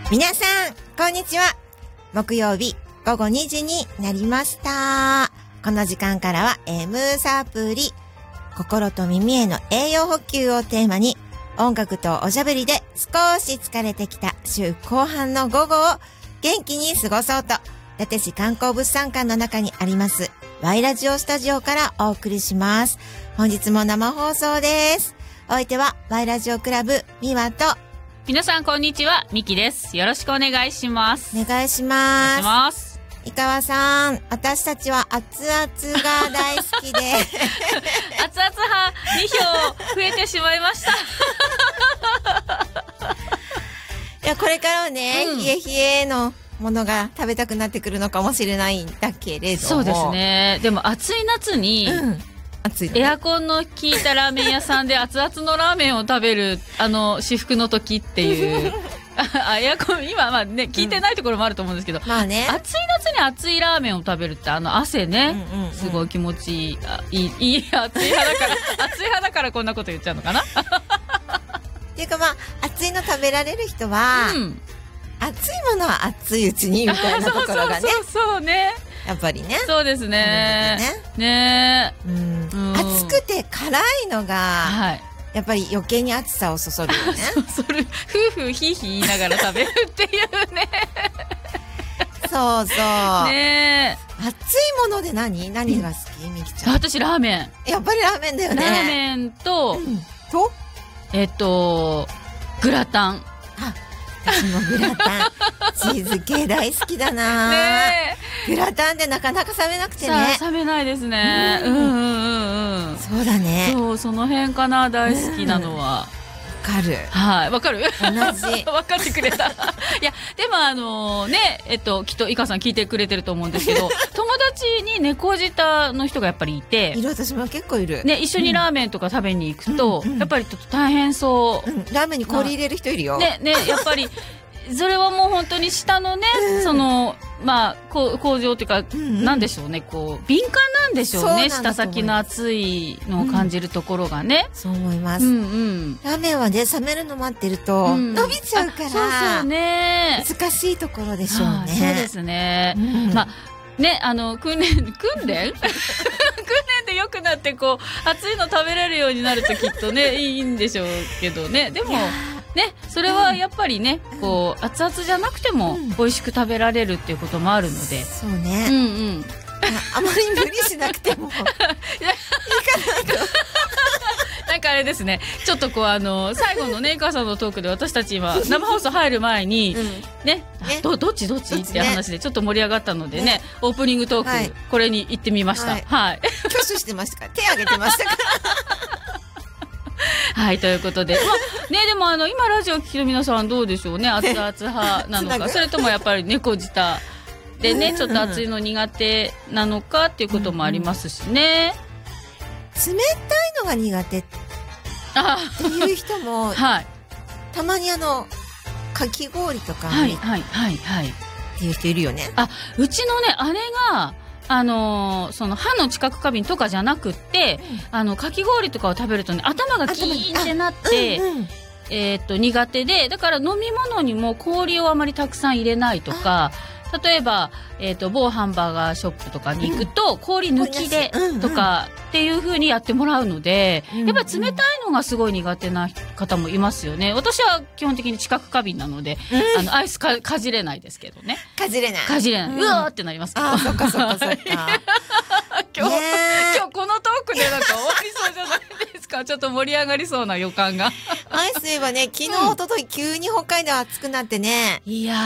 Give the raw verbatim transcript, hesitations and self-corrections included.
皆さんこんにちは。木曜日午後にじになりました。この時間からは M サプリ、心と耳への栄養補給をテーマに、音楽とおしゃべりで少し疲れてきた週後半の午後を元気に過ごそうと、伊達市観光物産館の中にありますワイラジオスタジオからお送りします。本日も生放送です。お相手はワイラジオクラブミワと、 皆さんこんにちは、ミキです。よろしくお願いします。 お願いします。 お願いします。 井川さん、私たちは熱々が大好きで熱 々派に票増えてしまいましたいや、これからはね、うん、冷え冷えのものが食べたくなってくるのかもしれないんだけれども、 そうですね。でも暑い夏に、うん、暑いのね、エアコンの効いたラーメン屋さんで熱々のラーメンを食べるあの至福の時っていうあ、エアコン今まあね効いてないところもあると思うんですけど、うん、まあね、暑い夏に熱いラーメンを食べるって、あの汗ね、うんうんうん、すごい気持ちいい、あいい、いい熱い派だから熱い派だからこんなこと言っちゃうのかなっていうか、まあ熱いの食べられる人は、うん、熱いものは熱いうちにみたいなところがね、 そうそうそうね、 やっぱりね、 そうですね、ねね、 うん、うん、熱くて辛いのが、はい、やっぱり余計に熱さをそそるよねそそる、夫婦ひいひい言いながら食べるっていうねそうそうね。 熱いもので何何が好き、みきちゃん。 私ラーメン、 やっぱりラーメンだよね。 ラーメンと、うん、 とえっとグラタン。 あ、私もグラタンチーズ系大好きだなね。グラタンでなかなか冷めなくてね。 冷めないですね、うん、うんうんうんうん、 そうだね。 そう、その辺かな、大好きなのは。 わかる。 はい、わかる。 同じ。 わかってくれた。いや、でもあのね、えっときっと井川さん聞いてくれてると思うんですけど、友達に猫舌の人がやっぱりいて、 いる、私も結構いる。 ね、一緒にラーメンとか食べに行くと、うんうん、やっぱりちょっと大変そう、うん、 ラーメンに氷入れる人いるよ。 ねね、やっぱり。それはもう本当に下のね、うん、そのまあこ工場っていうか、うんうん、なんでしょうね、こう敏感なんでしょうね、舌先の熱いのを感じるところがね、 うん、そう思います、うんうん、ラーメンはね、冷めるの待ってると、うん、伸びちゃうから、そうそうね、難しいところでしょうね。 そうですね、うん、まあね、あの訓練訓練訓練で良くなってこう熱いの食べれるようになるときっとねいいんでしょうけどね。でもね、それはやっぱりね、うん、こう熱々じゃなくても美味しく食べられるっていうこともあるので、うん、 そうね、 うんうん、 あ, あまり無理しなくてもいいかなとなんかあれですね、ちょっとこうあの最後のね、井川さんのトークで私たち今生放送入る前に、うん、ね, ね ど, どっちどっちっていう話でちょっと盛り上がったので ね, ねオープニングトーク、はい、これに行ってみました。はい、はい、 挙手してましたから手挙げてましたからはい、ということで、まあね、でもあの今ラジオ聴きの皆さんどうでしょうね、熱々派なのかそれともやっぱり猫舌でね、ちょっと熱いの苦手なのかっていうこともありますしね、 冷たいのが苦手っていう人も、はい、たまにあのかき氷とかはいはいはいはいっていう人いるよね。 あ、うちのね姉があのー、その歯の知覚過敏とかじゃなくって、うん、あのかき氷とかを食べるとね、頭がキーンってなって、うんうん、えー、っと苦手で、だから飲み物にも氷をあまりたくさん入れないとか、例えば、えー、と某ハンバーガーショップとかに行くと、うん、氷抜きでとかっていう風にやってもらうので、うんうん、やっぱり冷たいのがすごい苦手な方もいますよね。私は基本的に知覚過敏なので、うん、あのアイス か, かじれないですけどね。 かじれないかじれない、うん、うわーってなりますけど。 あ、そっかそっかそっか今日、今日このトークでなんか終わりそうじゃないですか。ちょっと盛り上がりそうな予感が。 アイス言えばね、昨日、うん、おととい急に北海道暑くなってね。 いやー